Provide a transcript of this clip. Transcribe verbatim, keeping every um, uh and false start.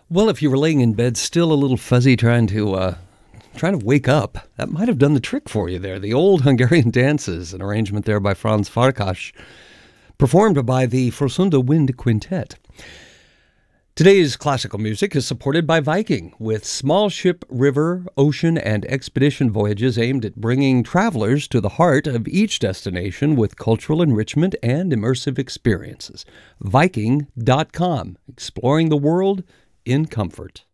Well, if you were laying in bed still a little fuzzy trying to uh, trying to wake up, that might have done the trick for you there. The Old Hungarian Dances, an arrangement there by Franz Farkas, performed by the Frösunda Wind Quintet. Today's classical music is supported by Viking, with small ship, river, ocean, and expedition voyages aimed at bringing travelers to the heart of each destination with cultural enrichment and immersive experiences. Viking dot com, exploring the world in comfort.